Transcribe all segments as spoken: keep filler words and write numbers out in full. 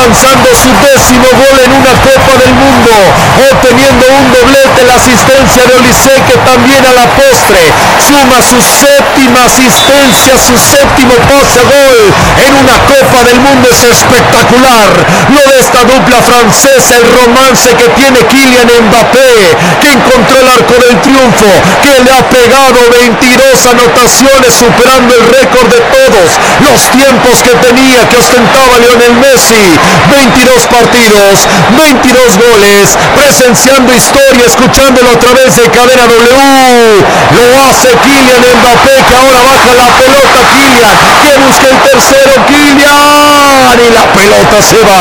lanzando su décimo gol en una Copa del Mundo, obteniendo un doblete, la asistencia de Olise, que también a la postre suma su séptima asistencia, su séptimo pase a gol en una Copa del Mundo. Es espectacular lo de esta dupla francesa, el romance que tiene Kylian Mbappé, que encontró el arco del triunfo, que le ha pegado veintidós anotaciones, superando el récord de todos los tiempos que tenía, que ostentaba Lionel Messi. Veintidós partidos, veintidós goles, presenciando historia, escuchándolo a través de Cadena W. Lo hace Kylian Mbappé, que ahora baja la pelota. Kylian, que busca el tercero. Kylian, y la pelota se va.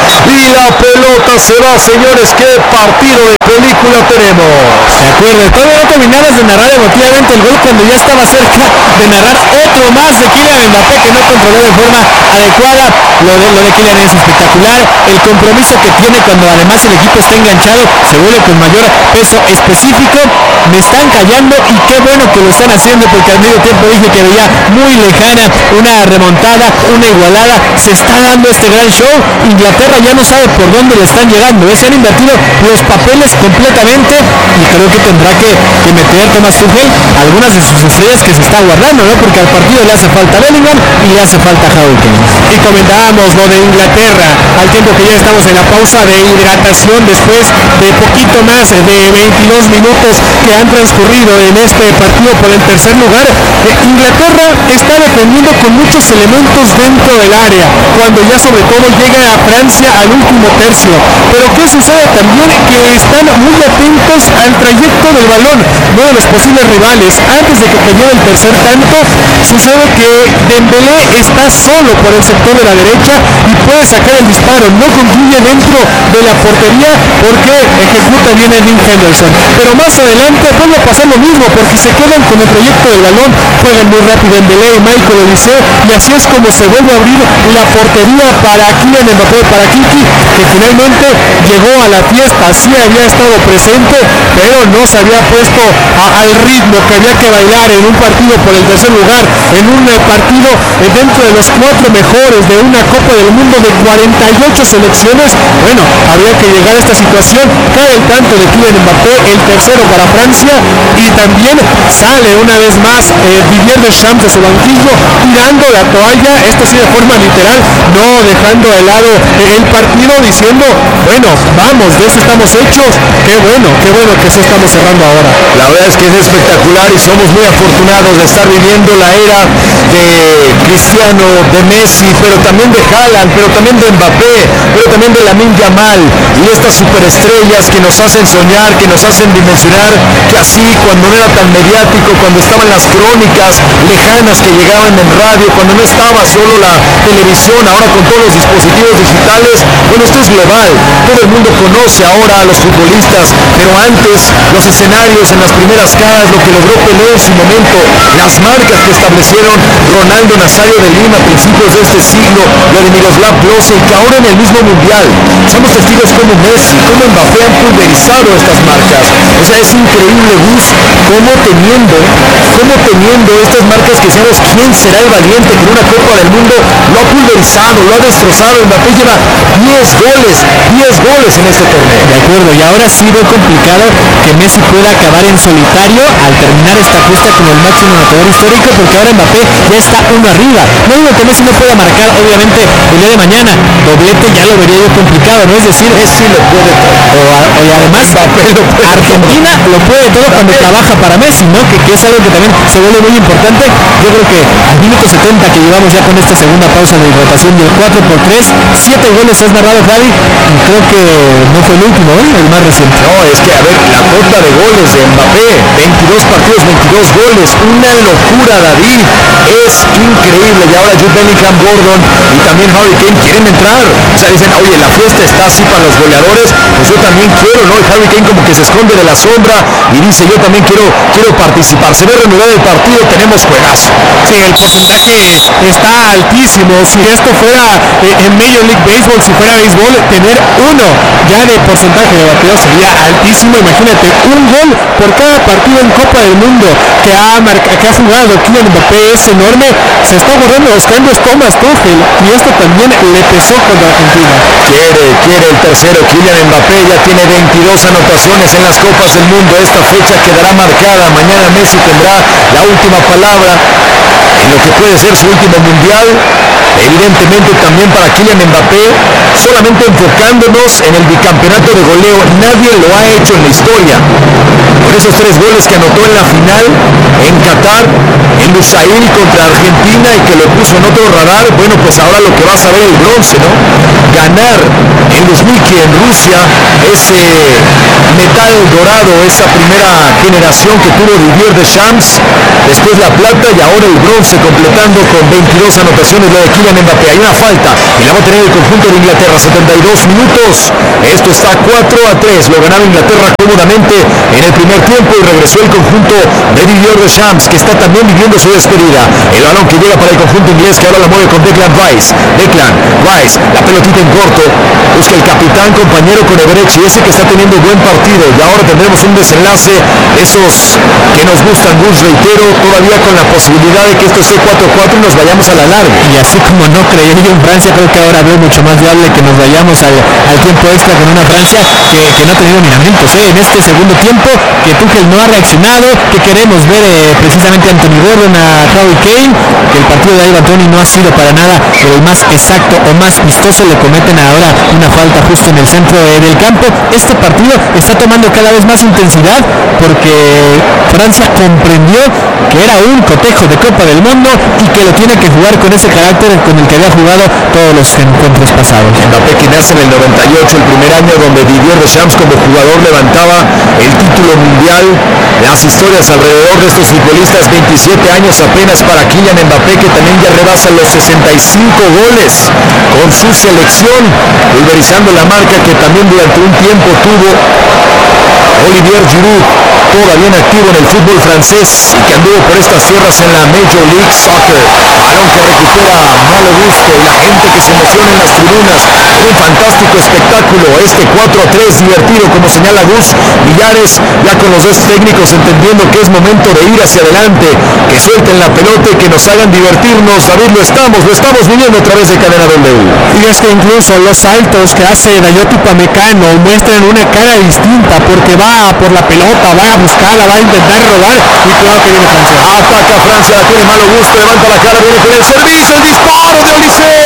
Y la pelota se va, señores. Qué partido de película tenemos. De acuerdo, todavía no terminabas de narrar emotivamente el gol cuando ya estaba cerca de narrar otro más de Kylian Mbappé, que no controló de forma adecuada. Lo de, lo de Kylian es espectacular. El compromiso que tiene cuando además el equipo está enganchado se vuelve con mayor peso específico. Me están callando y qué bueno que lo están haciendo, porque al medio tiempo dije que veía muy lejana una remontada, una igualada. Se está dando este gran show. Inglaterra ya no sabe por dónde le están llegando, ¿eh? Se han invertido los papeles completamente y creo que tendrá que, que meter Thomas Tuchel algunas de sus estrellas que se está guardando, ¿no? Porque al partido le hace falta Bellingham y le hace falta Harry Kane. Y comentábamos lo de Inglaterra, al tiempo que ya estamos en la pausa de hidratación después de poquito más de veintidós minutos que han transcurrido en este partido por el tercer lugar. eh, Inglaterra está defendiendo con muchos elementos dentro del área, cuando ya sobre todo llega a Francia al último tercio. Pero ¿qué sucede también? Que están muy atentos al trayecto del balón, no de los posibles rivales. Antes de que cayera el tercer tanto, sucede que Dembélé está solo por el sector de la derecha y puede sacar el disparo. No concluye dentro de la portería porque ejecuta bien a Dean Henderson. Pero más adelante vuelve a pasar lo mismo, porque se quedan con el proyecto del balón, juegan muy rápido Dembélé y Michael Olise, y así es como se vuelve a abrir la portería para Kylian Mbappé, para Kiki, que finalmente llegó a la fiesta. Sí había estado presente, pero no se había puesto a, al ritmo que había que bailar en un partido por el tercer lugar, en un eh, partido eh, dentro de los cuatro mejores de una Copa del Mundo de cuarenta y ocho selecciones. Bueno, había que llegar a esta situación. Cae el tanto de Kylian Mbappé, el tercero para Francia, y también sale una vez más eh, Didier Deschamps de su banquillo tirando la toalla, esto sí de forma literal, no dejando de lado eh, el partido, diciendo, bueno, vamos, de eso estamos hechos. Qué bueno, qué bueno que eso estamos cerrando ahora. La verdad es que es espectacular y somos muy afortunados de estar viviendo la era de Cristiano, de Messi, pero también de Haaland, pero también de Mbappé, pero también de Lamine Yamal, y estas superestrellas que nos hacen soñar, que nos hacen dimensionar que así, cuando no era tan mediático, cuando estaban las crónicas lejanas que llegaban en radio, cuando no estaba solo la televisión, ahora con todos los dispositivos digitales, bueno, esto es global. Todo el mundo conoce ahora a los futbolistas, pero antes los escenarios en las primeras caras, lo que logró Pelé en su momento, las marcas que establecieron Ronaldo Nazario de Lima a principios de este siglo, lo de Miroslav Klose, que ahora en el mismo mundial somos testigos como Messi, como Mbappé han pulverizado estas marcas. O sea, es increíble, Gus, cómo teniendo, cómo teniendo estas marcas que sabes quién será el valiente con una Copa del Mundo, lo ha pulverizado, lo ha destrozado. Mbappé lleva diez goles, diez goles en este torneo. De acuerdo, y ahora sí veo complicado que Messi pueda acabar en solitario al terminar esta justa como el máximo anotador histórico, porque ahora Mbappé ya está uno arriba. No digo que Messi no pueda marcar, obviamente, el día de mañana, doblete ya lo vería yo complicado, ¿no? Es decir, Messi lo puede todo. O, o y además, Mbappé lo puede Argentina todo. lo puede todo cuando trabaja para Messi, ¿no? Que, que es algo que también se vuelve muy importante. Yo creo que al minuto setenta que llevamos ya con esta segunda pausa de hidratación del cuatro por tres, siete goles has narrado, Javi, y creo que no fue el último, ¿eh? El más reciente. No, es que a ver, la cuota de goles de Mbappé, veintidós partidos, veintidós goles, una locura, David, es increíble. Y ahora Jude Bellingham, Gordon y también Harry Kane quieren entrar. O sea, dicen, oye, la fiesta está así para los goleadores, pues yo también quiero, ¿no? Y Harry Kane como que se esconde de la sombra y dice, yo también quiero, quiero participar. Se ve reanudado el partido, tenemos juegazo. Sí, el porcentaje está altísimo. Si esto fuera eh, en Major League Baseball, si fuera béisbol, tener uno ya de porcentaje de bateador sería altísimo. Imagínate, un gol por cada partido en Copa del Mundo que ha, marca, que ha jugado Kylian Mbappé es enorme. Se está borrando los cambios Thomas Tuchel y esto también le pesó contra Argentina. Quiere, quiere el tercero. Kylian Mbappé ya tiene veintidós anotaciones en las Copas del Mundo. Esta fecha quedará marcada. Mañana Messi tendrá la última palabra en lo que puede ser su último mundial. Evidentemente también para Kylian Mbappé, solamente enfocándonos en el bicampeonato de goleo, nadie lo ha hecho en la historia. Con esos tres goles que anotó en la final en Qatar, en Lusail contra Argentina y que lo puso en otro radar, bueno, pues ahora lo que va a saber el bronce, ¿no? Ganar en Luzhniki, en Rusia, ese metal dorado, esa primera generación que tuvo Didier Deschamps, después la plata y ahora el bronce, completando con veintidós anotaciones lo de Kylian Mbappé. Hay una falta y la va a tener el conjunto de Inglaterra, setenta y dos minutos. Esto está cuatro a tres, lo ganaba Inglaterra cómodamente en el primer tiempo y regresó el conjunto de Didier Deschamps, que está también viviendo su despedida. El balón que llega para el conjunto inglés, que ahora la mueve con Declan Rice. Declan Rice, la pelotita en corto, busca el capitán, compañero con Ebrechi, ese que está teniendo buen partido, y ahora tendremos un desenlace, esos que nos gustan, Gus, reitero, todavía con la posibilidad de que esto esté cuatro a cuatro y nos vayamos a la larga. Y así como no creía yo en Francia, creo que ahora veo mucho más viable que nos vayamos al, al tiempo extra con una Francia que, que no ha tenido miramientos, ¿eh? En este segundo tiempo, que Tuchel no ha reaccionado, que queremos ver eh, precisamente a Anthony Gordon, a Harry Kane, que el partido de Ivan Toney no ha sido para nada el más exacto o más vistoso. Le cometen ahora una falta justo en el centro eh, del campo. Este partido está tomando cada vez más intensidad porque Francia comprendió que era un cotejo de Copa del Mundo y que lo tiene que jugar con ese carácter con el que había jugado todos los encuentros pasados. Mbappé, que nace en el noventa y ocho, el primer año donde Didier Deschamps como jugador levantaba el título mundial. Las historias alrededor de estos futbolistas, veintisiete años apenas para Kylian Mbappé, que también ya rebasa los sesenta y cinco goles con su selección, pulverizando la marca que también durante un tiempo tuvo Olivier Giroud, todavía en activo en el fútbol francés y que anduvo por estas tierras en la Major League Soccer. Balón que recupera Malo Gusto y la gente que se emociona en las tribunas. Un fantástico espectáculo, este cuatro a tres divertido, como señala Gus. Millares ya con los dos técnicos entendiendo que es momento de ir hacia adelante, que suelten la pelota y que nos hagan divertirnos. David, lo estamos, lo estamos viviendo a través de Cadena W. Y es que incluso los saltos que hace Dayot Upamecano muestran una cara distinta porque va por la pelota, va a buscarla, va a intentar robar y claro que viene Francia. Ataca Francia, la tiene Malo Gusto, levanta la cara, viene con el servicio, el disparo de Olise.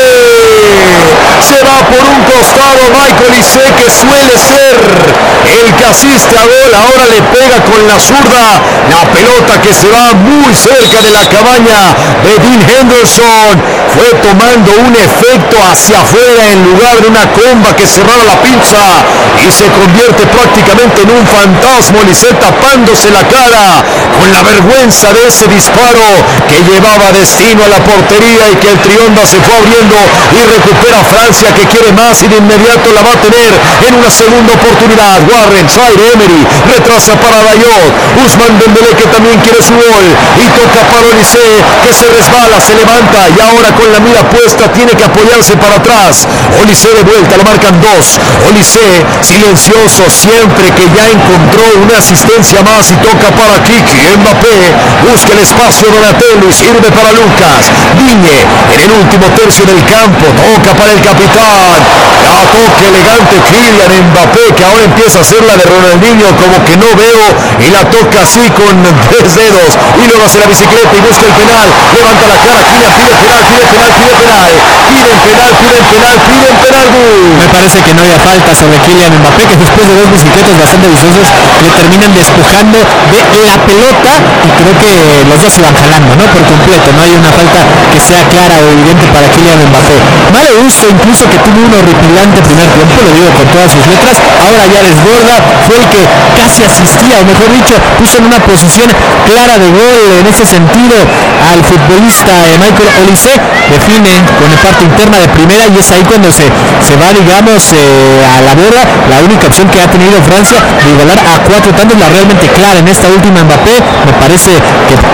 Se va por un costado Michael Olise, que suele ser el que asiste a gol, ahora le pega con la zurda, la pelota que se va muy cerca de la cabaña de Dean Henderson, fue tomando un efecto hacia afuera en lugar de una comba que cerraba la pinza y se convierte prácticamente en un fantasma. Olise tapándose la cara con la vergüenza de ese disparo que llevaba destino a la portería y que el Trionda se fue abriendo y recupera Francia, que quiere más y de inmediato la va a tener en una segunda oportunidad. Warren, Zaire Emery, retrasa para Dayot, Ousmane Dembélé, que también quiere su gol y toca para Olise, que se resbala, se levanta y ahora con la mira puesta tiene que apoyarse para atrás. Olise de vuelta, lo marcan dos. Olise silencioso siempre, que ya encontró una asistencia más y toca para Kiki. Mbappé busca el espacio, Donatello, y sirve para Lucas Digne en el último tercio del campo, toca para el capitán, la toca elegante Kylian Mbappé, que ahora empieza a hacer la de Ronaldinho, como que no veo, y la toca así con tres dedos y luego hace la bicicleta y busca el penal, levanta la cara, Kylian pide penal, pide penal, pide penal, piden penal, piden penal, piden penal. Me parece que no había falta sobre Kylian Mbappé, que después de dos bicicletas bastante viciosos le terminan despojando de la pelota y creo que los dos se van jalando, ¿no? Por completo, no hay una falta que sea clara o evidente para Kylian Mbappé. Malo Gusto, incluso que tuvo un horripilante primer tiempo, lo digo con todas sus letras, ahora ya desborda, fue el que casi asistía, o mejor dicho, puso en una posición clara de gol en ese sentido al futbolista eh, Michael Olise, define con la parte interna de primera y es ahí cuando se, se va, digamos, eh, a la borda. La única opción que ha tenido Francia de igualar a cuatro tantos, la realmente clara en esta última Mbappé, me parece que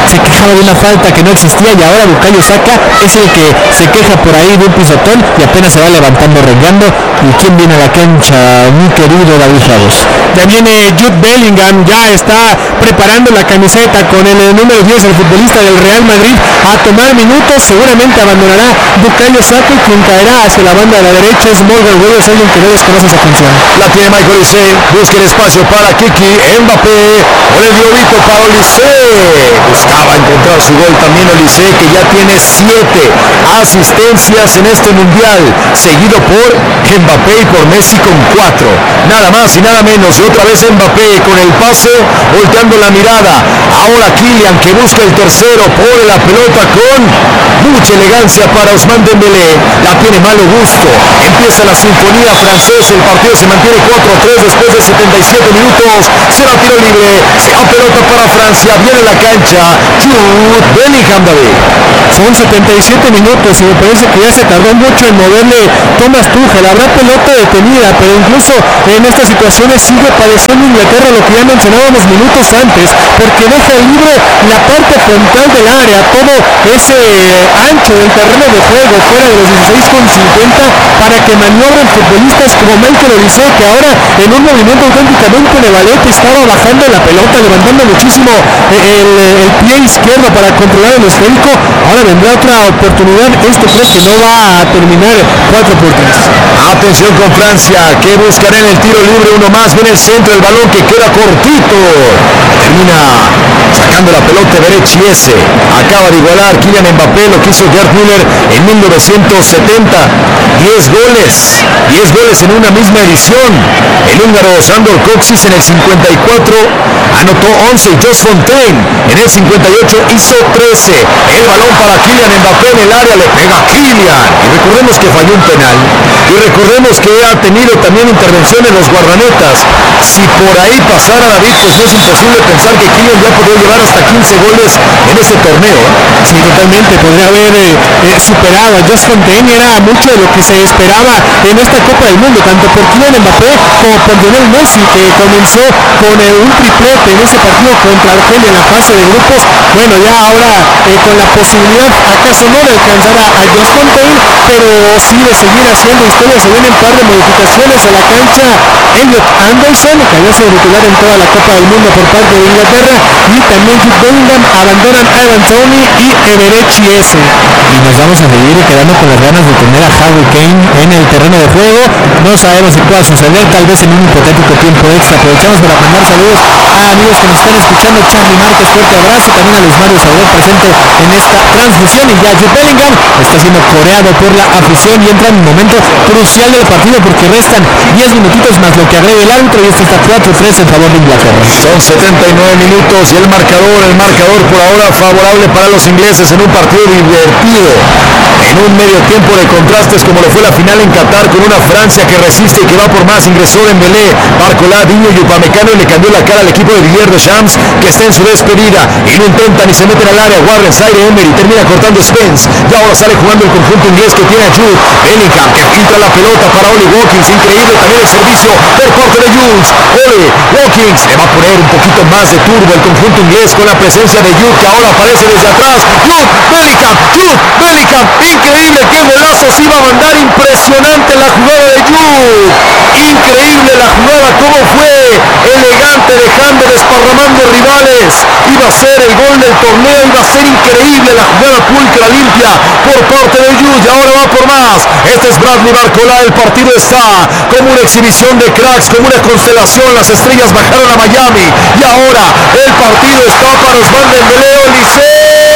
se quejaba de una falta que no existía y ahora Bukayo Saka es el que se queja por ahí de un pisotón y apenas se va levantando, rengando. ¿Y quién viene a la cancha? Mi querido David Ramos. Ya viene Jude Bellingham, ya está preparando la camiseta con el número diez, el futbolista del Real Madrid, a tomar minutos. Seguramente abandonará Bukayo Saka y quien caerá hacia la banda de la derecha es Morgan Rogers, alguien que no desconoce esa función. La tiene Michael Olise, busca el espacio para Kiki, Mbappé, con el globito para Olise, buscaba encontrar su gol también Olise, que ya tiene siete asistencias en este mundial, seguido por Mbappé y por Messi con cuatro, nada más y nada menos. Y otra vez Mbappé con el pase, volteando la mirada, ahora Kylian que busca el tercero, pone la pelota con mucha elegancia para Ousmane Dembélé, la tiene Malo Gusto, empieza la sinfonía francesa, el partido se mantiene cuatro a tres después de setenta y siete minutos, será tiro libre, será pelota para Francia, viene la cancha, Jude Bellingham, David. Son setenta y siete minutos y me parece que ya se tardó mucho en moverle Thomas Tuchel, habrá pelota detenida, pero incluso en estas situaciones sigue padeciendo Inglaterra lo que ya mencionábamos minutos antes, porque deja libre la parte frontal del área, todo ese ancho del terreno de juego fuera de los dieciséis con cincuenta para que maniobren futbolistas como Michael Olise, que ahora en un movimiento auténticamente de ballet estaba bajando la pelota, levantando muchísimo el, el pie izquierdo para controlar el esférico. Ahora vendrá otra oportunidad, esto creo que no va a terminar cuatro por tres. Atención con Francia, que buscará en el tiro libre uno más, viene el centro del balón que queda cortito, termina sacando la pelota Berechiese, acaba de igualar Kylian Mbappé lo que hizo Gerd Müller en mil novecientos setenta, diez goles, diez goles en una misma edición. El húngaro Sandor Kocsis en el cincuenta y cuatro anotó once y Jos Fontaine en el cincuenta y ocho hizo trece. El balón para Kylian Mbappé en el área, le pega Kylian y recordemos que falló un penal y recordemos que ha tenido también intervenciones los guardametas. Si por ahí pasara David, pues no es imposible pensar que Kylian ya podría llevar hasta quince goles en ese torneo. Sí, totalmente, podría haber eh, eh, superado a Jos Fontaine, era mucho de lo que se esperaba en esta Copa del Mundo, tanto por Kylian Mbappé como por Lionel Messi, que comenzó con eh, un triplete en ese partido contra Argelia en la fase de grupos. Bueno, ya ahora eh, con la posibilidad, acaso no de alcanzar a, a Jos Fontaine, pero sí de seguir haciendo historia. Se vienen un par de modificaciones a la cancha. Elliot Anderson, que había sido titular en toda la Copa del Mundo por parte de Inglaterra, y también Jude Bellingham, abandonan a Ivan Toney y Eberechiese. Y nos vamos a seguir quedando con las ganas de tener a Harry Kane en el terreno de juego. No sabemos si pueda suceder, tal vez en un hipotético tiempo extra. Aprovechamos para mandar saludos a amigos que nos están escuchando. Charlie Márquez, fuerte abrazo. También a Luis Mario Saudet presente en esta transmisión. Y ya Jude Bellingham está siendo coreado por la afición y entra en un momento crucial del partido porque restan diez minutitos más lo que agrega el árbitro y esto está cuatro tres en favor de Inglaterra. Son setenta y nueve minutos y el marcador, el marcador por ahora favorable para los ingleses en un partido divertido, en un medio tiempo de contrastes como lo fue la final en Qatar con una Francia que resiste y que va por más. Ingresó Dembélé, Barcola, Diño y Upamecano y le cambió la cara al equipo de Didier Deschamps, que está en su despedida y lo intentan y se meten al área. Warren, Zaire Emery, termina cortando Spence y ahora sale jugando el conjunto inglés que tiene a Jude Bellingham, que filtra la pelota para Oli Watkins. Increíble también el servicio por parte de Jules. Oli Watkins le va a poner un poquito más de turbo el conjunto inglés con la presencia de Jude, que ahora aparece desde atrás. Jude Bellingham, Jude Bellingham, increíble, qué golazos iba a mandar, impresionante la jugada de Jude, increíble la jugada, cómo fue elegante, dejando, desparramando rivales. Iba a ser el gol del torneo, iba a ser increíble la jugada pulcra, limpia por parte de Jude, y ahora va por más. Este es Bradley Barcola, el partido está como una exhibición de cracks, como una constelación. Las estrellas bajaron a Miami y ahora el partido está para Ousmane Dembélé. Olise,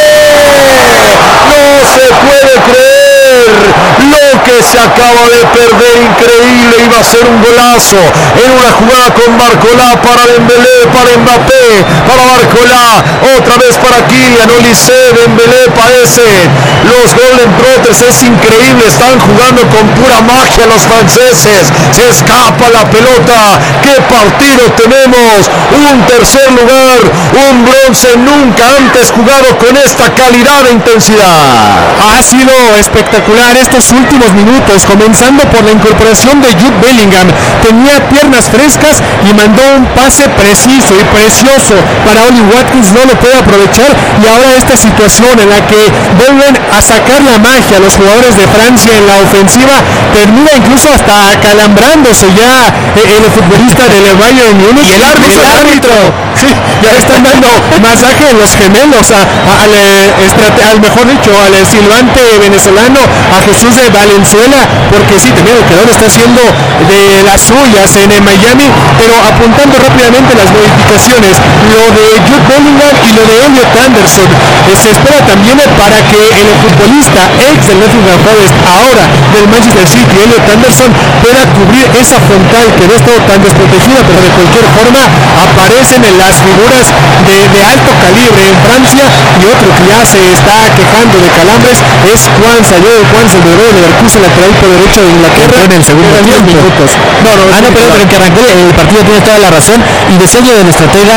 no se puede creer lo que se acaba de perder, increíble, iba a ser un golazo en una jugada con Barcola para Dembélé, para Mbappé, para Barcola, otra vez para Kylian. Olise, Dembélé, parece los Golden Brothers, es increíble, están jugando con pura magia los franceses, se escapa la pelota. Qué partido tenemos, un tercer lugar, un bronce nunca antes jugado con esta calidad de intensidad. Ha sido espectacular estos últimos minutos minutos, comenzando por la incorporación de Jude Bellingham. Tenía piernas frescas y mandó un pase preciso y precioso para Oli Watkins, no lo puede aprovechar, y ahora esta situación en la que vuelven a sacar la magia los jugadores de Francia en la ofensiva, termina incluso hasta acalambrándose ya eh, el futbolista del Bayern Múnich. Y el árbitro, el árbitro, sí, ya están dando masaje en los gemelos a, a, al, estrate, al mejor dicho, al silbante venezolano, a Jesús de Valenzuela, porque sí, también el creador está haciendo de las suyas en Miami, pero apuntando rápidamente las modificaciones, lo de Jude Bellingham y lo de Elliot Anderson, eh, se espera también para que el futbolista ex del Nottingham Forest, ahora del Manchester City, Elliot Anderson, pueda cubrir esa frontal que no ha estado tan desprotegida, pero de cualquier forma aparecen en las figuras de, de alto calibre en Francia. Y otro que ya se está quejando de calambres es Kwanza, yo de Kwanza, el de Leverkusen, lateral por derecho de Inglaterra, en el segundo tiempo. Minutos. No, no, ah, no, pero, pero que arrancó el partido, tiene toda la razón, y decía yo del estratega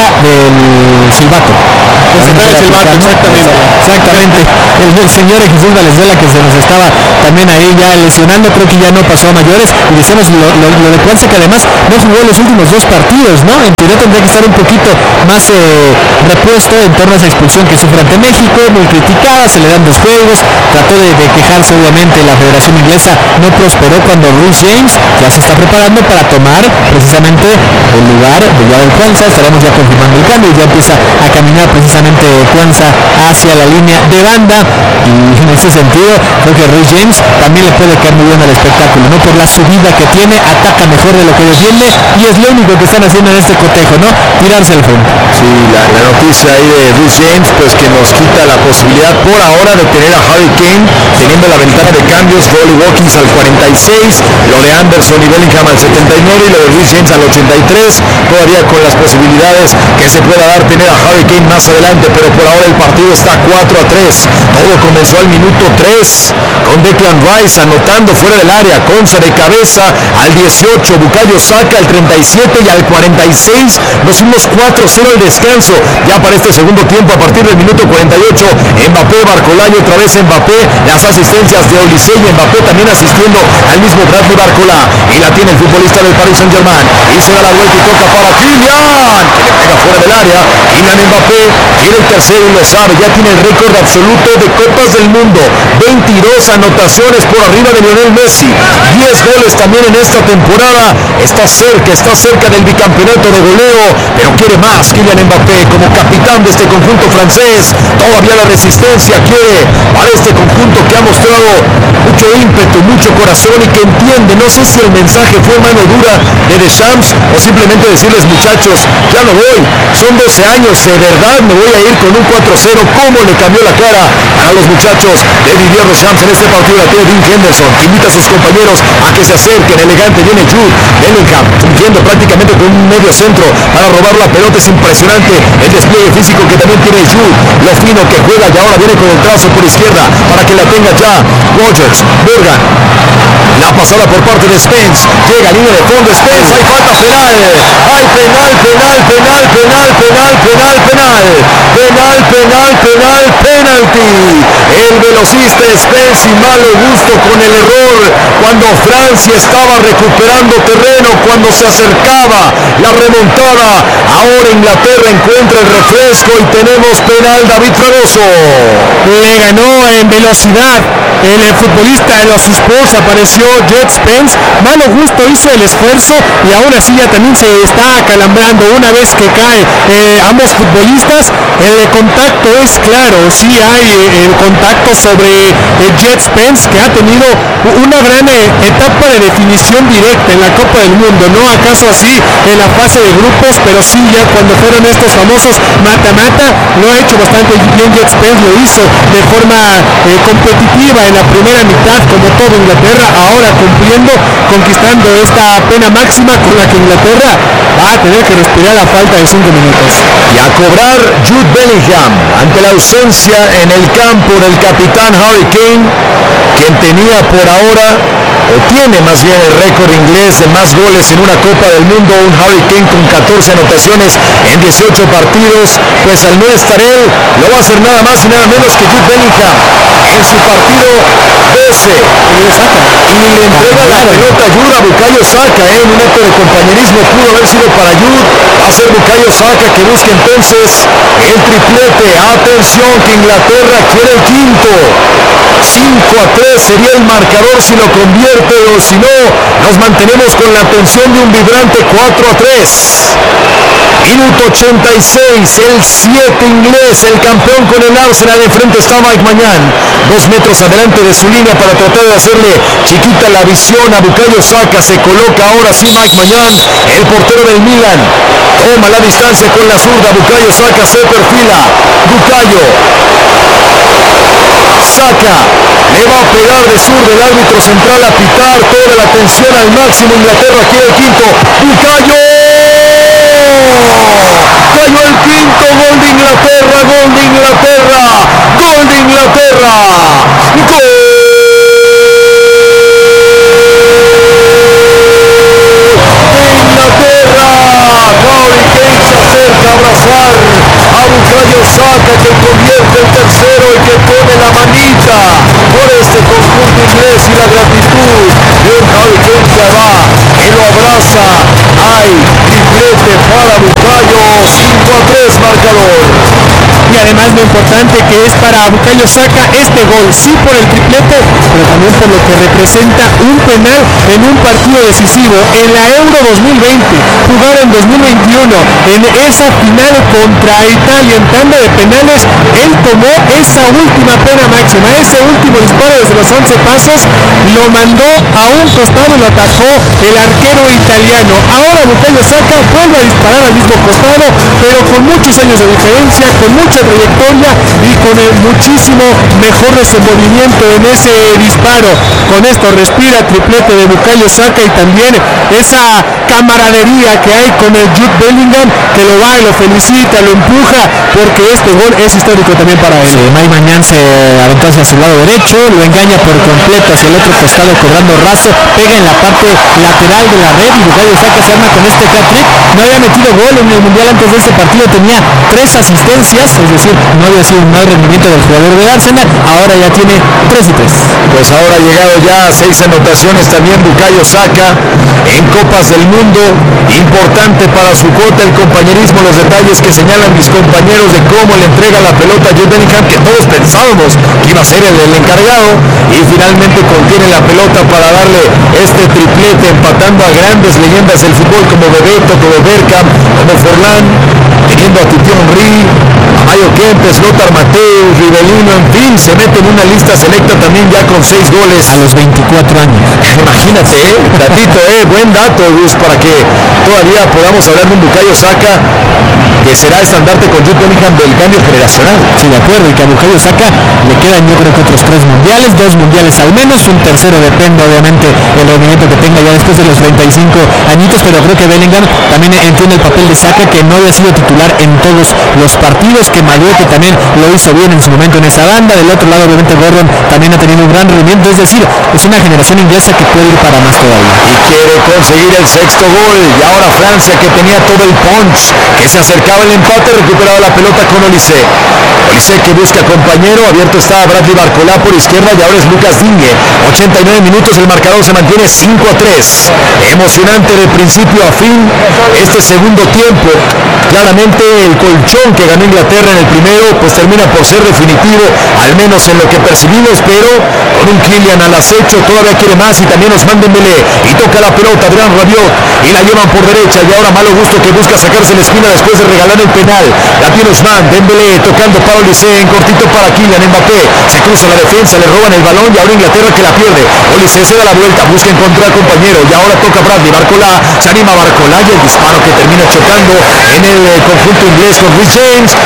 del silbato. El estratega del silbato, exactamente. Exactamente. El, el señor Jesús Valenzuela, que se nos estaba también ahí ya lesionando, creo que ya no pasó a mayores, y decíamos lo, lo, lo de Kwanza, que además no jugó los últimos dos partidos, ¿no? En teoría tendría que estar un poquito más eh, repuesto en torno a esa expulsión que sufre ante México, muy criticada, se le dan dos juegos, trató de, de quejarse obviamente, la Federación Inglesa no prosperó cuando Reece James ya se está preparando para tomar precisamente el lugar de Jadon Kwanza. Estaremos ya confirmando el cambio, ya empieza a caminar precisamente Kwanza hacia la línea de banda, y en ese sentido creo que Reece James también le puede caer muy bien al espectáculo, ¿no? Por la subida que tiene, ataca mejor de lo que defiende, y es lo único que están haciendo en este cotejo, ¿no? Tirarse al frente. Sí, la, la noticia ahí de Reece James, pues que nos quita la posibilidad por ahora de tener a Harry Kane teniendo la ventana de cambios, Oli Watkins al cuarenta y seis, lo de Anderson y Bellingham al setenta y nueve y lo de Reece James al ochenta y tres, todavía con las posibilidades que se pueda dar tener a Harry Kane más adelante, pero por ahora el partido está cuatro a tres. Todo comenzó al minuto tres con Declan Rice anotando fuera del área, Konsa de cabeza al dieciocho, Bukayo Saka al treinta y siete, y al cuarenta y seis nos fuimos cuatro cero al descanso. Ya para este segundo tiempo, a partir del minuto cuarenta y ocho, Mbappé, Barcola y otra vez Mbappé, las asistencias de Olise y Mbappé también asistiendo al mismo Bradley Barcola, y la tiene el futbolista del Paris Saint-Germain, y se da la vuelta y toca para Kylian, que le pega fuera del área. Kylian Mbappé quiere el tercero y lo sabe, ya tiene el récord absoluto de Copas del Mundo, veintidós anotaciones por arriba de Lionel Messi, diez goles también en esta temporada, está cerca, está cerca del bicampeonato de goleo, pero quiere más Kylian Mbappé como capitán de este conjunto francés. Todavía la resistencia quiere para este conjunto que ha mostrado mucho ímpetu, mucho corazón y que entiende. No sé si el mensaje fue mano dura de Deschamps o simplemente decirles, muchachos, ya no voy, son doce años, de verdad me voy a ir con un cuatro cero. ¿Cómo le cambió la cara a los muchachos de Didier Deschamps en este partido? La tiene Dean Henderson, que invita a sus compañeros a que se acerquen, elegante, viene Jude Bellingham, fungiendo prácticamente con un medio centro para robar la pelota. Es impresionante el despliegue físico que también tiene Jude, lo fino que juega, y ahora viene con el trazo por izquierda para que la tenga ya Rodgers. Morgan, la pasada por parte de Spence, llega a línea de fondo Spence, hay falta penal, hay penal, penal, penal, penal, penal, penal, penal, penal, penal, penal, penalty. El velocista Spence, y malo gusto con el error cuando Francia estaba recuperando terreno, cuando se acercaba la remontada. Ahora Inglaterra encuentra el refresco y tenemos penal. David Fragoso le ganó en velocidad el futbolista de los Spurs, apareció Jet Spence, malo gusto hizo el esfuerzo, y aún así ya también se está acalambrando una vez que cae eh, ambos futbolistas. El contacto es claro, sí hay el contacto sobre el Jet Spence, que ha tenido una gran eh, etapa de definición directa en la Copa del Mundo, no acaso así en la fase de grupos, pero sí ya cuando fueron estos famosos mata-mata, lo ha hecho bastante bien Jet Spence, lo hizo de forma eh, competitiva en la primera mitad, como todo Inglaterra, ahora cumpliendo, conquistando esta pena máxima con la que Inglaterra va a tener que respirar a falta de cinco minutos. Y a cobrar Jude Bellingham ante la ausencia en el campo del el capitán Harry Kane, quien tenía por ahora, o tiene más bien el récord inglés de más goles en una Copa del Mundo, un Harry Kane con catorce anotaciones en dieciocho partidos. Pues al no estar él, lo va a hacer nada más y nada menos que Jude Bellingham en su partido doce, y le entrega la pelota a Jude a Bukayo Saka, ¿eh? En un acto de compañerismo pudo haber sido para Jude, va a ser Bukayo Saka que busca entonces el triplete. Atención, que Inglaterra quiere el quinto. cinco a tres sería el marcador si lo convierte, o si no, nos mantenemos con la tensión de un vibrante cuatro a tres. Minuto ochenta y seis, el siete inglés, el campeón con el Arsenal. De frente está Mike Maignan, dos metros adelante de su línea para tratar de hacerle chiquita la visión a Bukayo Saka. Se coloca ahora sí Mike Maignan, el portero del Milan. Toma la distancia con la zurda, Bukayo Saka se perfila. Bukayo Saka le va a pegar de zurda, el árbitro central a pitar, toda la tensión al máximo. Inglaterra quiere el quinto. Bukayo cayó el quinto. Gol de Inglaterra, gol de Inglaterra, gol de Inglaterra, gol de Inglaterra. Harry Kane se acerca a abrazar a Bukayo Saka, que convierte el tercero y que pone la manita por este conjunto inglés, y la gratitud de un Harry Kane que va y lo abraza. Hay triplete para Bukayo, cinco a tres marcador. Y además lo importante que es para Bukayo Saka este gol, sí por el triplete, pero también por lo que representa un penal en un partido decisivo en la Euro dos mil veinte, jugar en dos mil veintiuno, en esa final contra Italia en tanda de penales. Él tomó esa última pena máxima, ese último disparo desde los once pasos, lo mandó a un costado y lo atajó el arquero italiano. Ahora Bukayo Saka vuelve a disparar al mismo costado, pero con muchos años de diferencia, con mucha trayectoria y con el muchísimo mejor desenvolvimiento en ese disparo. Con esto respira triplete de Bukayo Saka, y también esa camaradería que hay con el Jude Bellingham, que lo va y lo felicita, lo empuja, porque este gol es histórico también para él. Sí, Mike Maignan se aventó hacia su lado derecho, lo engaña por completo hacia el otro costado cobrando raso, pega en la parte lateral de la red, y Bukayo Saka se arma con este hat-trick. No había metido gol en el Mundial antes de este partido, tenía tres asistencias, es decir, no había sido un mal rendimiento del jugador de Arsenal. Ahora ya tiene tres y tres. Pues ahora ha llegado ya a seis anotaciones también Bukayo Saka en Copas del Mundo. Importante para su cuota el compañerismo, los detalles que señalan mis compañeros de cómo le entrega la pelota a Jude Bellingham, que todos pensábamos que iba a ser el, el encargado, y finalmente contiene la pelota para darle este triplete, empatando a grandes leyendas del fútbol como Bebeto, como Bergkamp, como Forlán, teniendo a Titi Henry, a Mario Kempes, Lothar Matthäus, Rivellino, en fin, se mete en una lista selecta también ya con seis goles. A los veinticuatro años. Imagínate, eh, datito, eh, buen dato, Gus, para que todavía podamos hablar de un Bukayo Saka que será estandarte con Jude Bellingham del cambio generacional. Sí, de acuerdo, y que a Bukayo Saka le quedan yo creo que otros tres mundiales, dos mundiales al menos, un tercero depende obviamente del rendimiento que tenga ya después de los treinta y cinco añitos, pero creo que Bellingham también entiende el papel de Saka, que no había sido titular en todos los partidos, que Madueke también lo hizo bien en su momento en esa banda. Del otro lado obviamente Gordon también ha tenido un gran rendimiento, es decir, es una generación inglesa que puede ir para más todavía. Y quiere conseguir el sexto gol, y ahora Francia, que tenía todo el punch, que se acercaba el empate, recuperaba la pelota con Olise. Olise que busca compañero, abierto está Bradley Barcola por izquierda, y ahora es Lucas Digne. ochenta y nueve minutos, el marcador se mantiene cinco a tres. Emocionante de principio a fin este segundo tiempo. Claramente el colchón que ganó Inglaterra en el primero pues termina por ser definitivo, al menos en lo que percibimos, pero con un Kylian al acecho todavía quiere más, y también Ousmane Dembélé, y toca la pelota Adrien Rabiot, y la llevan por derecha, y ahora Malo Gusto que busca sacarse la esquina después de regalar el penal. La tiene Ousmane Dembélé tocando para Olise, en cortito para Kylian Mbappé, se cruza la defensa, le roban el balón, y ahora Inglaterra que la pierde. Olise se da la vuelta, busca encontrar compañero, y ahora toca Bradley Barcola, se anima Barcola, y el disparo que termina chocando en el conjunto inglés con Rhys James será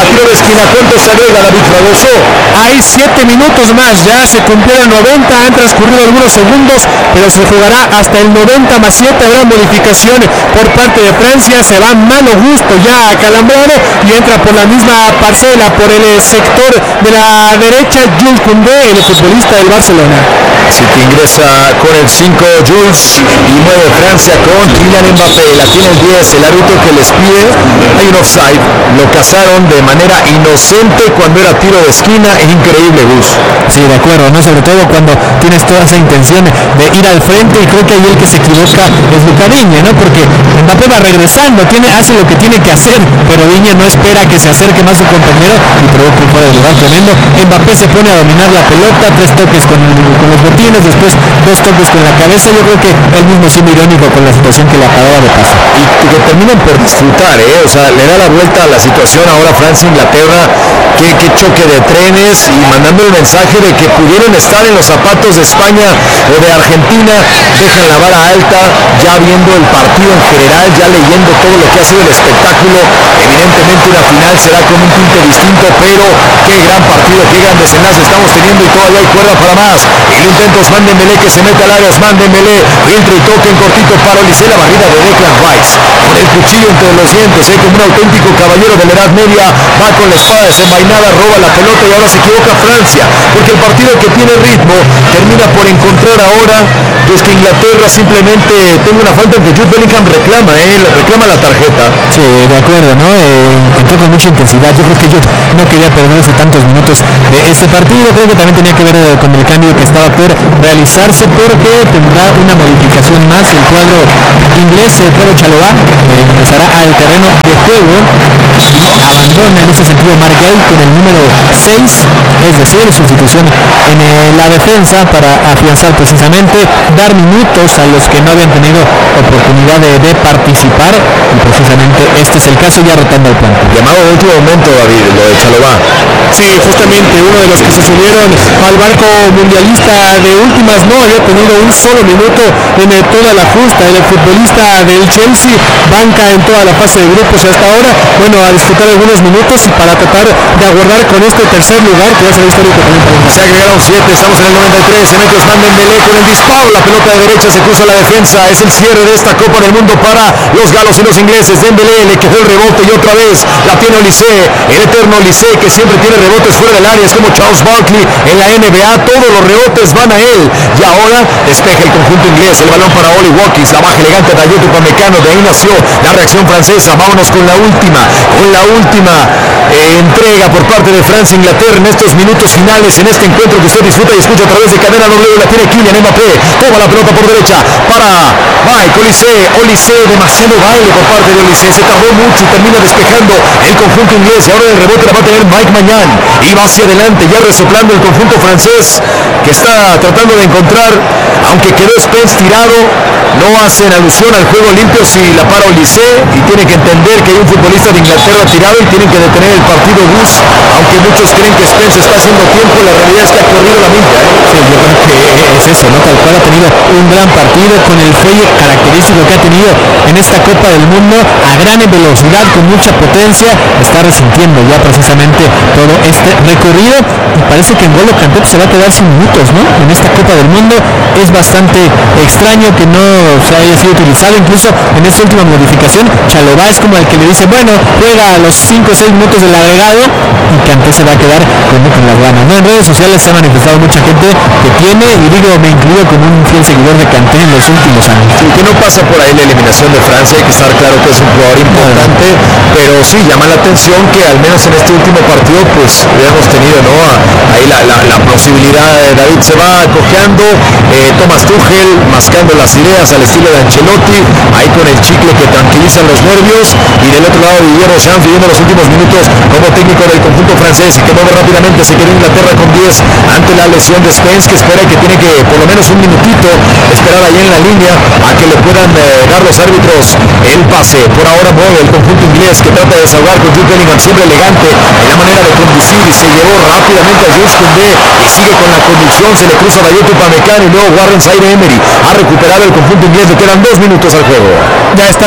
tiro de esquina. ¿Cuánto se agrega, David Fragoso? Hay siete minutos más, ya se cumplieron noventa, han transcurrido algunos segundos, pero se jugará hasta el noventa más siete. Habrá modificación por parte de Francia, se va Malo Gusto ya acalambrado y entra por la misma parcela, por el sector de la derecha, Jules Koundé, el futbolista del Barcelona. Así que ingresa con el cinco Jules y mueve Francia con Kylian Mbappé. La tiene el diez, el árbitro que les pide. Hay un offside, lo cazaron de manera inocente cuando era tiro de esquina. Es increíble, Gus. Sí, de acuerdo, ¿no? Sobre todo cuando tienes toda esa intención de ir al frente, y creo que ahí el que se equivoca es Luka Digne, ¿no? Porque Mbappé va regresando, tiene, hace lo que tiene que hacer, pero Digne no espera que se acerque más su compañero y provoca un fuera de lugar tremendo. Mbappé se pone a dominar la pelota, tres toques con, con los botines, después dos toques con la cabeza. Yo creo que él mismo siendo irónico con la situación que le acababa de pasar. Y que terminan por disfrutar, ¿eh? O sea, le da la vuelta a la situación ahora Francia-Inglaterra. Qué, qué choque de trenes, y mandando el mensaje de que pudieron estar en los zapatos de España o de Argentina. Dejan la vara alta, ya viendo el partido en general, ya leyendo todo lo que ha sido el espectáculo. Evidentemente una final será con un tinte distinto, pero qué gran partido, qué gran desenlace estamos teniendo, y todavía hay cuerda para más. El intento Ousmane Dembélé, que se mete al área. Ousmane Dembélé filtra y toca en cortito para Olise. La barrida de Declan Rice con el cuchillo entre los dientes, ¿eh? Como un auténtico caballero de la Edad Media, va con la espada desenvainada, roba la pelota, y ahora se equivoca Francia, porque el partido que tiene ritmo termina por encontrar ahora pues que Inglaterra simplemente tenga una falta que Jude Bellingham reclama, ¿eh? reclama la tarjeta. Sí, de acuerdo, ¿no? Eh, entró con mucha intensidad. Yo creo que yo no quería perderse tantos minutos de este partido. Creo que también tenía que ver eh, con el cambio que estaba por realizarse, porque tendrá una modificación más. El cuadro inglés, el cuadro Chalobah, eh, ingresará al terreno de juego y abandona en ese sentido Mark Gay con el número seis, es decir, sustitución en eh, la defensa para afianzar precisamente, dar minutos a los que no habían tenido oportunidad de, de participar, y precisamente este es el caso, ya rotando el plan. Llamado de último momento, David, lo de Chalobah. Sí, justamente uno de los que se subieron al barco mundialista de últimas no había tenido un solo minuto en eh, toda la justa. El futbolista del Chelsea banca en toda la fase de grupos hasta ahora, bueno, a disfrutar algunos minutos para tratar de aguardar con este tercer lugar que va a ser histórico también para Se agregaron siete, estamos en el noventa y tres, se mete Ousmane Dembélé con el disparo, la pelota de derecha se cruza la defensa. Es el cierre de esta Copa del Mundo para los galos y los ingleses. Dembélé le quedó el rebote y otra vez la tiene Olise, el eterno Olise, que siempre tiene rebotes fuera del área. Es como Charles Barkley en la N B A, todos los rebotes van a él, y ahora despeja el conjunto inglés. El balón para Oli Watkins, la baja elegante de Ayotte Upamecano, de ahí nació la reacción francesa. Vámonos con la última, con la última eh, entrega por parte de Francia e Inglaterra en estos minutos finales, en este encuentro que usted disfruta y escucha a través de Cadena W. La tiene Kylian Mbappé, toma la pelota por derecha para Mike Olise. Olise, demasiado baile por parte de Olise, se tardó mucho y termina despejando el conjunto inglés, y ahora el rebote la va a tener Mike Maignan, y va hacia adelante ya resoplando el conjunto francés, que está tratando de encontrar, aunque quedó Spence tirado. No hacen alusión al juego limpio si la para Olise, y tienen que entender que hay un futbolista de Inglaterra tirado y tienen que detener el partido. Bus, aunque muchos creen que Spence está haciendo tiempo, la realidad es que ha corrido la milla, ¿eh? Sí, yo creo que es eso, ¿no? Tal cual ha tenido un gran partido, con el fuelle característico que ha tenido en esta Copa del Mundo, a gran velocidad, con mucha potencia, está resintiendo ya precisamente todo este recorrido, y parece que N'Golo Kanté se va a quedar sin minutos, ¿no? En esta Copa del Mundo es bastante extraño que no se haya sido utilizado. Incluso en esta última modificación, Chalobah es como el que le dice, bueno, juega los cinco o seis minutos del agregado, y Kanté se va a quedar con, con las ganas, ¿no? En redes sociales se ha manifestado mucha gente que tiene, y digo, me incluyo como un fiel seguidor de Kanté en los últimos años. Sí, que no pasa por ahí la eliminación de Francia, hay que estar claro que es un jugador importante, pero sí llama la atención que al menos en este último partido pues hemos tenido, ¿no? Ahí la, la, la posibilidad de David se va cojeando, eh, Thomas Tuchel mascando las ideas al estilo de Ancelotti, ahí con el chicle que tranquiliza los nervios, y del otro lado Didier Deschamps viviendo los últimos minutos como técnico del conjunto francés, que mueve rápidamente, se quedó Inglaterra con diez ante la lesión de Spence, que espera, que tiene que por lo menos un minutito esperar ahí en la línea a que le puedan eh, dar los árbitros el pase. Por ahora mueve el conjunto inglés, que trata de desahogar con Jude Bellingham, siempre elegante en la manera de conducir, y se llevó rápidamente a Jules Koundé, y sigue con la conducción, se le cruza Ayotte Upamecano, y luego Warren Zaïre-Emery ha recuperado el conjunto inglés. Le quedan dos minutos al juego. Ya está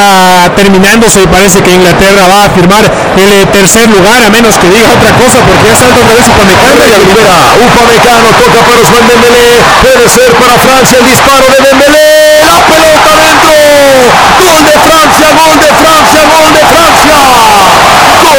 está terminándose y parece que Inglaterra va a firmar el eh, tercer lugar, a menos que diga otra cosa, porque ya salta otra vez Upamecano y recupera Upamecano, toca para Ousmane Dembélé, puede ser para Francia el disparo de Dembélé, la pelota dentro, gol de Francia, gol de Francia, gol de Francia, gol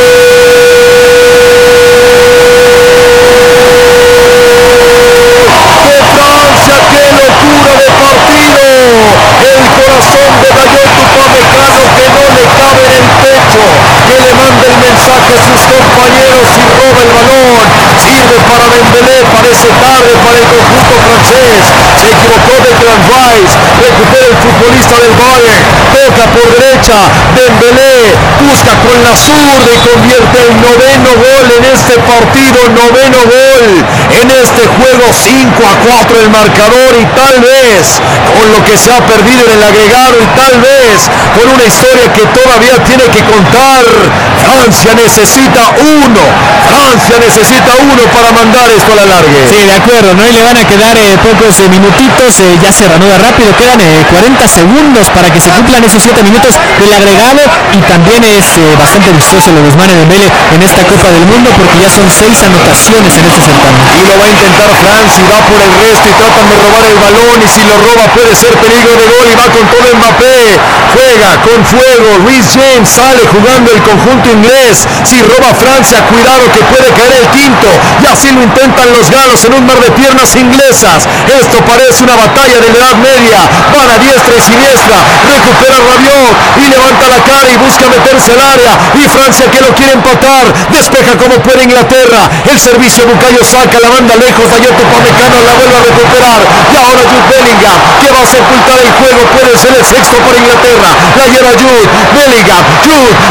de Francia, qué locura de partido, el corazón de Dayot Upamecano que no le cabe en el pecho, que le manda el mensaje a sus compañeros y roba el balón, sirve para Dembélé, parece tarde para el conjunto francés, se equivocó de Grand Rice, recupera el futbolista del Bayern, toca por derecha, Dembélé busca con la zurda y convierte el noveno gol en este partido, noveno gol en este juego, cinco a cuatro el marcador, y tal vez con lo que se ha perdido en el agregado y tal vez con una historia que todavía tiene que contar. Francia necesita uno, Francia necesita uno para mandar esto a la largue. Sí, de acuerdo, ¿no? Y le van a quedar eh, pocos eh, minutitos, eh, ya se reanuda rápido, quedan eh, cuarenta segundos para que se cumplan esos siete minutos del agregado, y también es eh, bastante vistoso lo de Ousmane Dembélé en esta Copa del Mundo, porque ya son seis anotaciones en este certamen. Y lo va a intentar Francia y va por el resto y tratan de robar el balón, y si lo roba puede ser peligro de gol, y va con todo Mbappé, juega con fuego, Reece James sale jugando el conjunto inglés, si roba Francia, cuidado que puede caer el quinto, y así lo intentan los galos en un mar de piernas inglesas. Esto parece una batalla de la Edad Media, van a diestra y siniestra, recupera Rabiot y levanta la cara y busca meterse al área, y Francia que lo quiere empatar, despeja como puede Inglaterra, el servicio Bukayo Saka, la manda lejos, Dayot Upamecano la vuelve a recuperar, y ahora Jude Bellingham, que va a sepultar el juego, puede ser el sexto para Inglaterra, la lleva Jude Bellingham, Jude